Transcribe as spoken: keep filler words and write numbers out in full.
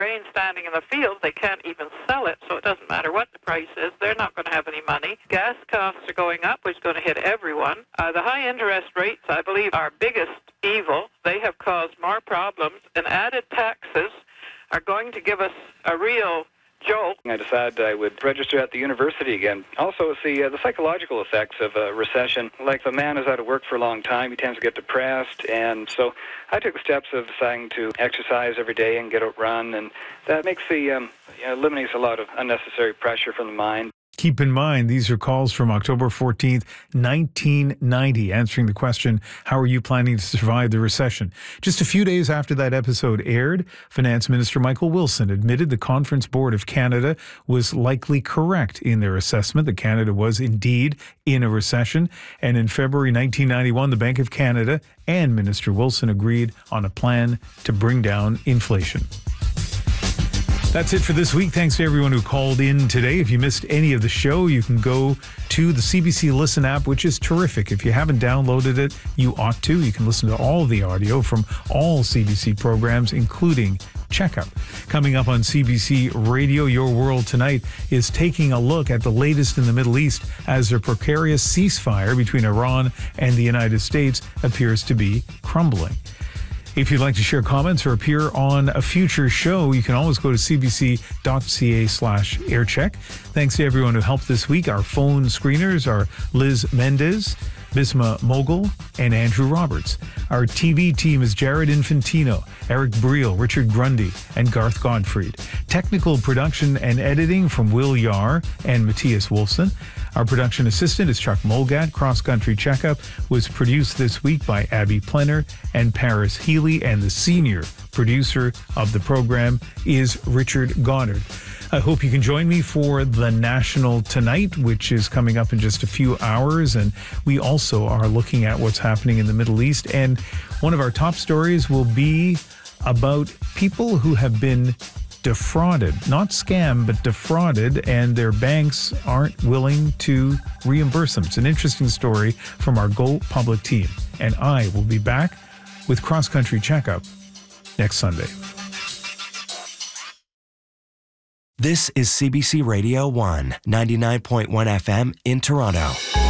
grain standing in the fields. They can't even sell it, so it doesn't matter what the price is. They're not going to have any money. Gas costs are going up, which is going to hit everyone. Uh, the high interest rates, I believe, are biggest evil. They have caused more problems, and added taxes are going to give us a real jolt. I decided I would register at the university again. Also, it's the, uh, the psychological effects of a recession. Like, the man is out of work for a long time, he tends to get depressed, and so I took the steps of deciding to exercise every day and get a run, and that makes the, um, you know, eliminates a lot of unnecessary pressure from the mind. Keep in mind, these are calls from October fourteenth, nineteen ninety, answering the question, how are you planning to survive the recession? Just a few days after that episode aired, Finance Minister Michael Wilson admitted the Conference Board of Canada was likely correct in their assessment that Canada was indeed in a recession. And in February nineteen ninety-one, the Bank of Canada and Minister Wilson agreed on a plan to bring down inflation. That's it for this week. Thanks to everyone who called in today. If you missed any of the show, you can go to the C B C Listen app, which is terrific. If you haven't downloaded it, you ought to. You can listen to all the audio from all C B C programs, including Checkup. Coming up on C B C Radio, Your World Tonight is taking a look at the latest in the Middle East as a precarious ceasefire between Iran and the United States appears to be crumbling. If you'd like to share comments or appear on a future show, you can always go to cbc.ca slash aircheck. Thanks to everyone who helped this week. Our phone screeners are Liz Mendez, Bisma Mogul, and Andrew Roberts. Our T V team is Jared Infantino, Eric Briel, Richard Grundy, and Garth Godfried. Technical production and editing from Will Yar and Matthias Wolfson. Our production assistant is Chuck Mulgat. Cross Country Checkup was produced this week by Abby Plenner and Paris Healy, and the senior producer of the program is Richard Goddard. I hope you can join me for the National Tonight, which is coming up in just a few hours. And we also are looking at what's happening in the Middle East. And one of our top stories will be about people who have been defrauded, not scammed, but defrauded, and their banks aren't willing to reimburse them. It's an interesting story from our Go Public team. And I will be back with Cross Country Checkup next Sunday. This is C B C Radio one, ninety-nine point one F M in Toronto.